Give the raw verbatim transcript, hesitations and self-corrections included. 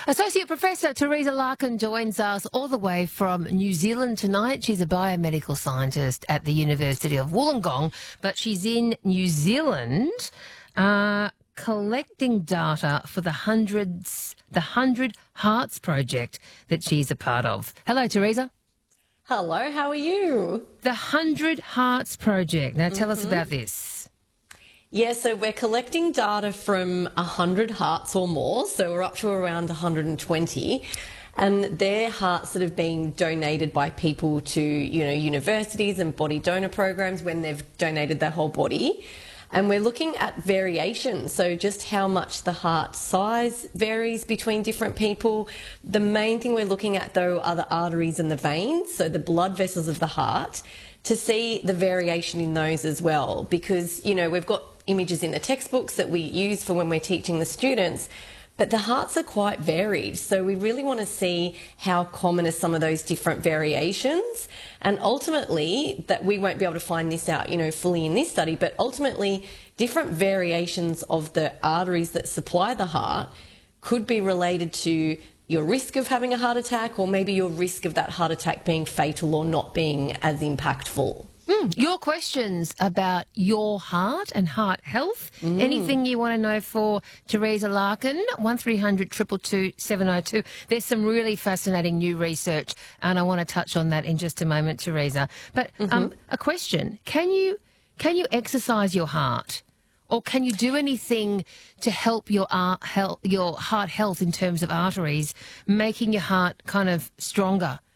Associate Professor Teresa Larkin joins us all the way from New Zealand tonight. She's a biomedical scientist at the University of Wollongong, but she's in New Zealand uh, collecting data for the hundreds, the Hundred Hearts project that she's a part of. Hello, Teresa. Hello, how are you? The Hundred Hearts project. Now, tell mm-hmm. us about this. Yeah, so we're collecting data from one hundred hearts or more, so we're up to around one hundred twenty, and they're hearts that have been donated by people to, you know, universities and body donor programs when they've donated their whole body. And we're looking at variation, so just how much the heart size varies between different people. The main thing we're looking at, though, are the arteries and the veins, so the blood vessels of the heart, to see the variation in those as well, because, you know, we've got images in the textbooks that we use for when we're teaching the students, but the hearts are quite varied. So we really want to see how common are some of those different variations. And ultimately, that we won't be able to find this out, you know, fully in this study, but ultimately different variations of the arteries that supply the heart could be related to your risk of having a heart attack, or maybe your risk of that heart attack being fatal or not being as impactful. Mm, your questions about your heart and heart health, mm. anything you want to know for Teresa Larkin, one three hundred two two two seven oh two. There's some really fascinating new research, and I want to touch on that in just a moment, Teresa. But mm-hmm. um, a question, can you can you exercise your heart? Or can you do anything to help your art health, your heart health in terms of arteries, making your heart kind of stronger